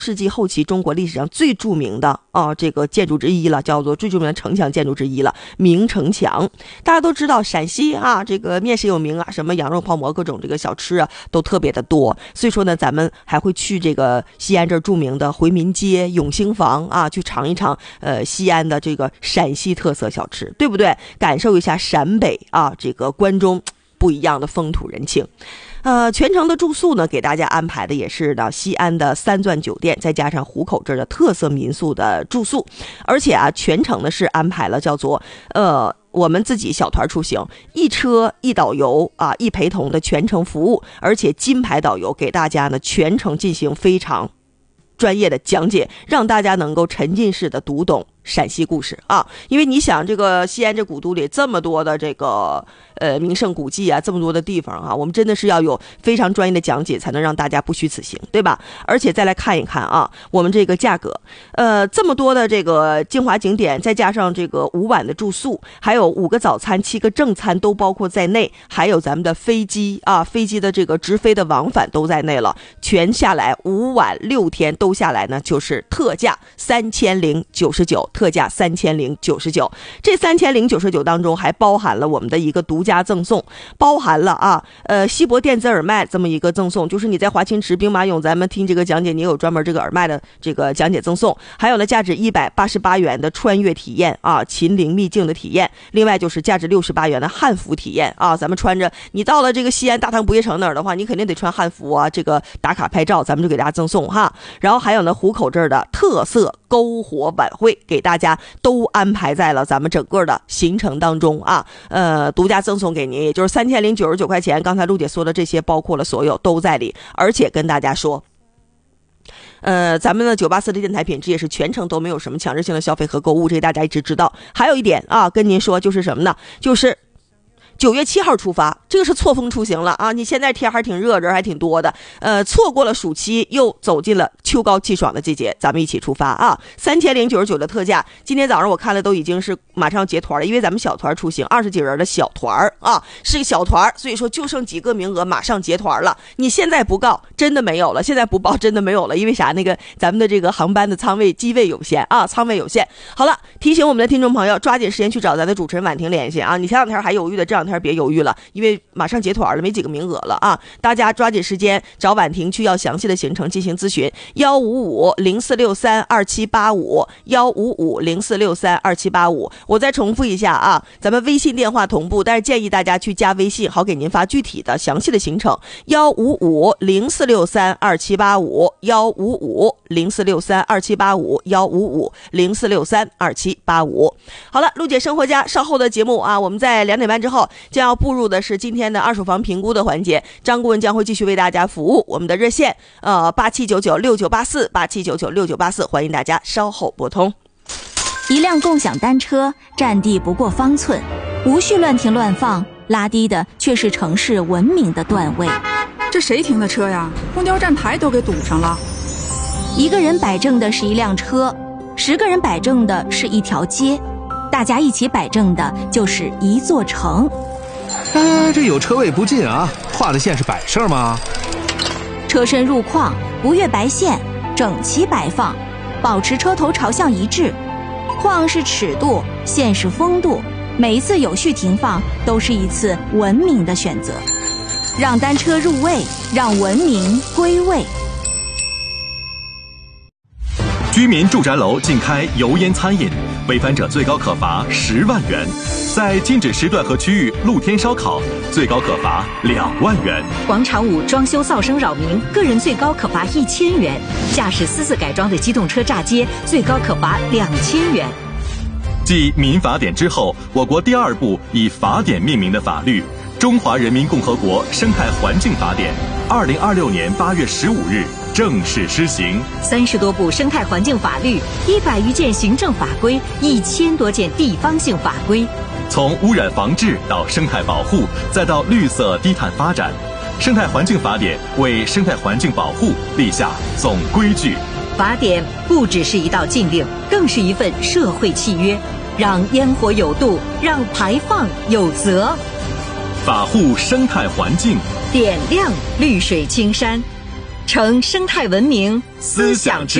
世纪后期中国历史上最著名的这个建筑之一了，叫做最著名的城墙建筑之一了，明城墙。大家都知道陕西这个面食有名啊，什么羊肉泡馍各种这个小吃啊都特别的多，所以说呢咱们还会去这个西安这儿著名的回民街、永兴坊去尝一尝西安的这个陕西特色小吃，对不对？感受一下陕北这个关中不一样的风土人情。全程的住宿呢，给大家安排的也是呢西安的三钻酒店，再加上湖口这儿的特色民宿的住宿，而且全程呢是安排了叫做我们自己小团出行，一车一导游一陪同的全程服务，而且金牌导游给大家呢全程进行非常专业的讲解，让大家能够沉浸式的读懂陕西故事因为你想这个西安这古都里这么多的这个名胜古迹这么多的地方我们真的是要有非常专业的讲解，才能让大家不虚此行，对吧？而且再来看一看我们这个价格，这么多的这个精华景点，再加上这个5晚的住宿，还有5个早餐、7个正餐都包括在内，还有咱们的飞机飞机的这个直飞的往返都在内了，全下来5晚6天都下来呢，就是特价3099，特价3099。这3099当中还包含了我们的一个独家赠送，包含了锡箔电子耳麦这么一个赠送，就是你在华清池、兵马俑咱们听这个讲解，你有专门这个耳麦的这个讲解赠送，还有呢价值188元的穿越体验秦陵秘境的体验，另外就是价值68元的汉服体验咱们穿着，你到了这个西安大唐不夜城那儿的话，你肯定得穿汉服这个打卡拍照，咱们就给大家赠送然后还有呢湖口这儿的特色篝火晚会，给大家都安排在了咱们整个的行程当中独家赠送给您，也就是3099块钱，刚才陆姐说的这些包括了所有都在里，而且跟大家说咱们的984的电台品质也是全程都没有什么强制性的消费和购物，这个大家一直知道。还有一点跟您说就是什么呢？就是9月7号出发，这个是错峰出行了你现在天还挺热，人还挺多的，错过了暑期，又走进了秋高气爽的季节，咱们一起出发3099的特价，今天早上我看了都已经是马上要结团了，因为咱们小团出行20几人的小团是个小团，所以说就剩几个名额，马上结团了。你现在不告真的没有了，现在不报真的没有了，因为啥？那个咱们的这个航班的机位有限舱位有限。好了，提醒我们的听众朋友，抓紧时间去找咱的主持人婉婷联系你前两天还犹豫的，这两天别犹豫了，因为马上结团了，没几个名额了大家抓紧时间找婉婷去要详细的行程进行咨询，155-0463-2785 155-0463-2785。我再重复一下咱们微信电话同步，但是建议大家去加微信，好给您发具体的详细的行程，155-0463-2785 155-0463-2785 155-0463-2785。好了，陆姐生活家稍后的节目我们在2点半之后将要步入的是今天的二手房评估的环节，张顾问将会继续为大家服务。我们的热线87996984 87996984，欢迎大家稍后拨通。 一辆共享单车占地不过方寸，无需乱停乱放，拉低的却是城市文明的段位。 这谁停的车呀？公交站牌都给堵上了。 一个人摆正的是一辆车，10个人摆正的是一条街，大家一起摆正的就是一座城。 这有车位不进画的线是摆设吗？ 车身入框，不越白线，整齐摆放，保持车头朝向一致。框是尺度，线是风度，每一次有序停放都是一次文明的选择。让单车入位，让文明归位。 居民住宅楼禁开油烟餐饮，违反者最高可罚10万元。在禁止时段和区域露天烧烤，最高可罚2万元。 广场舞装修噪声扰民，个人最高可罚1000元。驾驶私自改装的机动车炸街，最高可罚2000元。 继民法典之后，我国第2部以法典命名的法律《中华人民共和国生态环境法典》，2026年8月15日正式施行。 30多部生态环境法律，100余件行政法规，1000多件地方性法规。 从污染防治到生态保护，再到绿色低碳发展，生态环境法典为生态环境保护立下总规矩。 法典不只是一道禁令，更是一份社会契约，让烟火有度，让排放有责。 法护生态环境， 点亮绿水青山。 承生态文明思想之